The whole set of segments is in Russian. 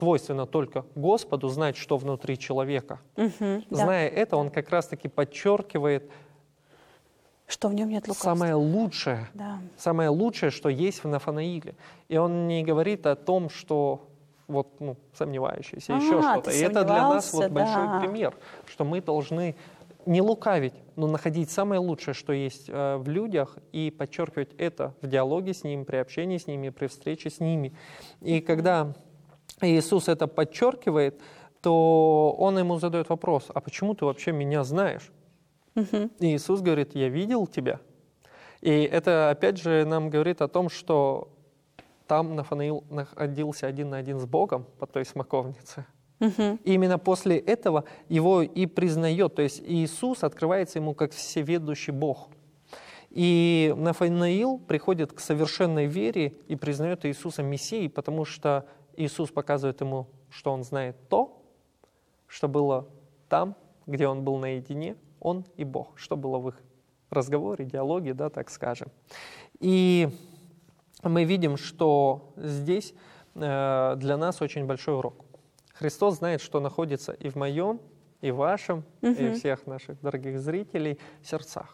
свойственно только Господу знать, что внутри человека. Зная это, он как раз-таки подчеркивает, что в нем нет лукавства. Самое лучшее, что есть в Нафанаиле. И он не говорит о том, что сомневающийся, еще что-то. И это для нас большой пример, что мы должны не лукавить, но находить самое лучшее, что есть в людях, и подчеркивать это в диалоге с ними, при общении с ними, при встрече с ними. И когда Иисус это подчеркивает, то Он ему задает вопрос: а почему ты вообще меня знаешь? И Иисус говорит: я видел тебя. И это опять же нам говорит о том, что там Нафанаил находился один на один с Богом под той смоковницей. И именно после этого его и признает, то есть Иисус открывается ему как всеведущий Бог. И Нафанаил приходит к совершенной вере и признает Иисуса Мессией, потому что Иисус показывает ему, что он знает то, что было там, где он был наедине, он и Бог, что было в их разговоре, диалоге, да, так скажем. И мы видим, что здесь для нас очень большой урок. Христос знает, что находится и в моем, и в вашем, и всех наших дорогих зрителей сердцах.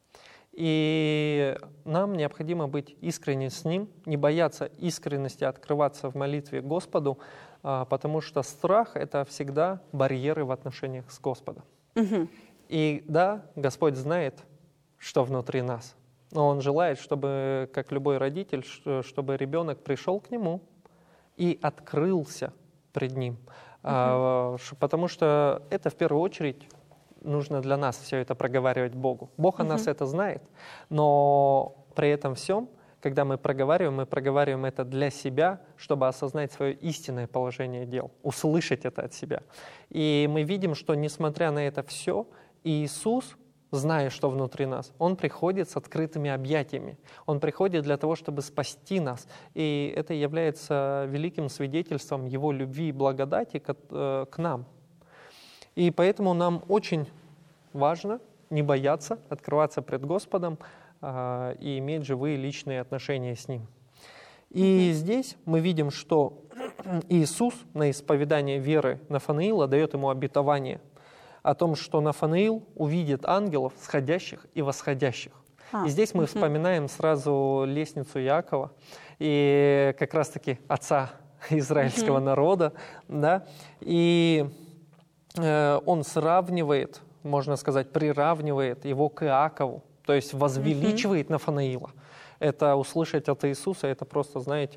И нам необходимо быть искренним с Ним, не бояться искренности, открываться в молитве Господу, потому что страх — это всегда барьеры в отношениях с Господом. И да, Господь знает, что внутри нас, но Он желает, чтобы, как любой родитель, чтобы ребенок пришел к Нему и открылся пред Ним. Потому что это в первую очередь нужно для нас все это проговаривать Богу. Бог о нас это знает, но при этом всем, когда мы проговариваем это для себя, чтобы осознать свое истинное положение дел, услышать это от себя. И мы видим, что несмотря на это все, Иисус, зная, что внутри нас, Он приходит с открытыми объятиями. Он приходит для того, чтобы спасти нас. И это является великим свидетельством Его любви и благодати к нам. И поэтому нам очень важно не бояться открываться пред Господом и иметь живые личные отношения с Ним. И здесь мы видим, что Иисус на исповедание веры Нафанаила дает ему обетование о том, что Нафанаил увидит ангелов, сходящих и восходящих. И здесь мы вспоминаем сразу лестницу Иакова и как раз-таки отца израильского народа. Да? И он сравнивает, можно сказать, приравнивает его к Иакову, то есть возвеличивает Нафанаила. Это услышать от Иисуса, это просто, знаете,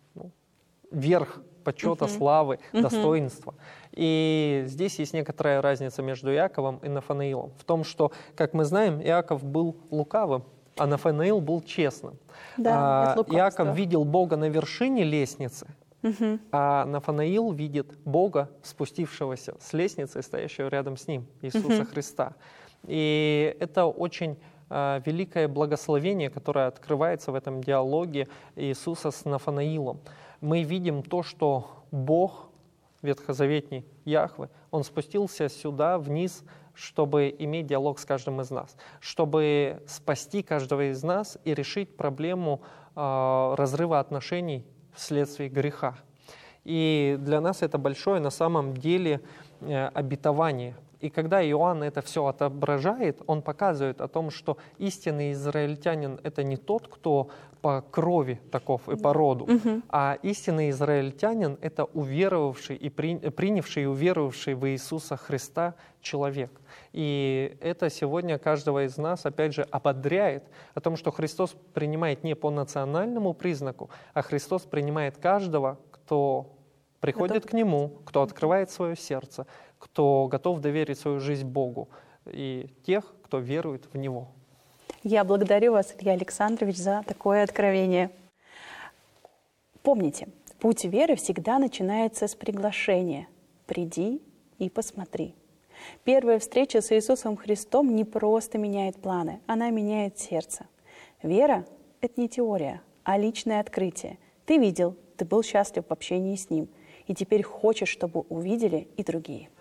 верх почета, славы, достоинства. И здесь есть некоторая разница между Иаковом и Нафанаилом. В том, что, как мы знаем, Иаков был лукавым, а Нафанаил был честным. Да, Иаков видел Бога на вершине лестницы, а Нафанаил видит Бога, спустившегося с лестницы, стоящего рядом с ним, Иисуса Христа. И это очень великое благословение, которое открывается в этом диалоге Иисуса с Нафанаилом. Мы видим то, что Бог, ветхозаветний Яхве, Он спустился сюда, вниз, чтобы иметь диалог с каждым из нас, чтобы спасти каждого из нас и решить проблему разрыва отношений вследствие греха. И для нас это большое на самом деле обетование. И когда Иоанн это все отображает, он показывает о том, что истинный израильтянин — это не тот, кто по крови таков и по роду, а истинный израильтянин — это уверовавший и принявший и уверовавший в Иисуса Христа человек. И это сегодня каждого из нас, опять же, ободряет о том, что Христос принимает не по национальному признаку, а Христос принимает каждого, кто приходит к Нему, кто открывает свое сердце, кто готов доверить свою жизнь Богу, и тех, кто верует в Него. Я благодарю вас, Илья Александрович, за такое откровение. Помните, путь веры всегда начинается с приглашения. «Приди и посмотри». Первая встреча с Иисусом Христом не просто меняет планы, она меняет сердце. Вера — это не теория, а личное открытие. Ты видел, ты был счастлив в общении с Ним, и теперь хочешь, чтобы увидели и другие.